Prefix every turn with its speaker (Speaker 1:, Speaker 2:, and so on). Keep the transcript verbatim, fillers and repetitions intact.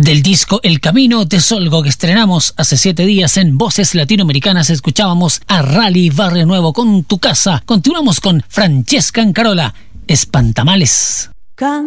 Speaker 1: Del disco El Camino de Solgo, que estrenamos hace siete días en Voces Latinoamericanas, escuchábamos a Rally Barrio Nuevo con Tu Casa. Continuamos con Francesca Ancarola, Espantamales.